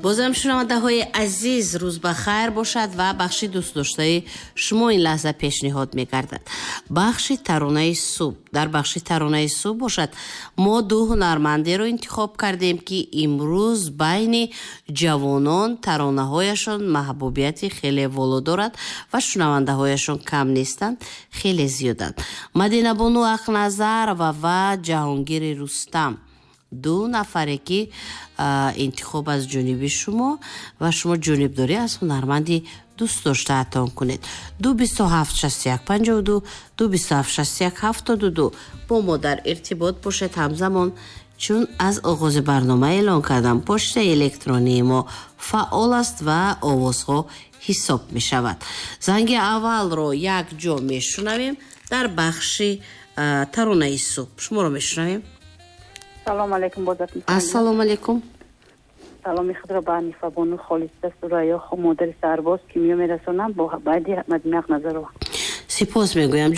бозам шунавандаҳои азиз, рӯз ба хайр бошад ва бахши дӯстдоштаи шумо ин лаҳза пешниҳод мегардад. Бахши таронаи субҳ. Дар бахши таронаи субҳ бошад, мо ду ҳунармандеро интихоб кардем, ки имрӯз байни ҷавонон таронаҳояшон маҳбубияти хеле воло дорад ва шунавандаҳояшон кам нестанд, хеле зиёданд. Мадинабону Ақназарова ва Ҷаҳонгири Рустам, ду нафаре ки интихоб аз ҷониби шумо ва шумо ҷонибдорӣ аз ҳунарманди дӯстдоштаатон кунед. 2276152 2276172 бо мо дар иртибот бошед ҳамзамон, чун аз оғози барнома эълон кардам, почтаи электронии мо фаъол аст ва овозҳо ҳисоб мешавад. Занги аввалро як ҷо мешунавем дар бахши таронаи субҳ. Шуморо мешунавем. салому алайкум. ассалому алайкум. саломи худро ба Анифа бону Холиста Сурайё модари Сарбоз кимиё мерасонам бо байди Мадина Ақназарова. сипос мегӯям.